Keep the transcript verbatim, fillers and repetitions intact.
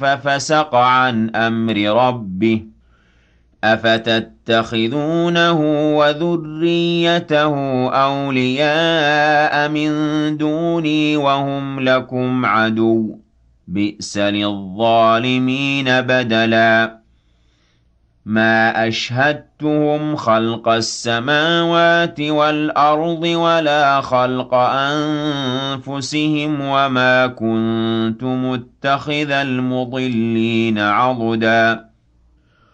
ففسق عن أمر ربه أفتتخذونه وذريته أولياء من دوني وهم لكم عدو بئس للظالمين بدلا ما أشهدتهم خلق السماوات والأرض ولا خلق أنفسهم وما كنت متخذ المضلين عضدا